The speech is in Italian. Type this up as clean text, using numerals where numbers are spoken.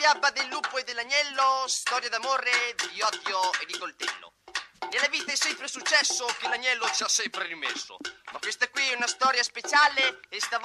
fiaba del lupo e dell'agnello, storia d'amore, di odio e di coltello. Nella vita è sempre successo che l'agnello ci ha sempre rimesso, ma questa qui è una storia speciale e stavolta